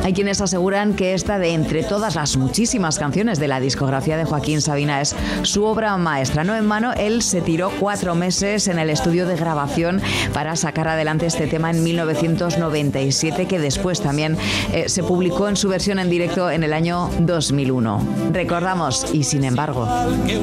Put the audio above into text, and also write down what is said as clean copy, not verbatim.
Hay quienes aseguran que esta, de entre todas las muchísimas canciones de la discografía de Joaquín Sabina, es su obra maestra. No en vano, él se tiró 4 meses en el estudio de grabación para sacar adelante este tema en 1997, que después también se publicó en su versión en directo en el año 2001. Recordamos, y sin embargo.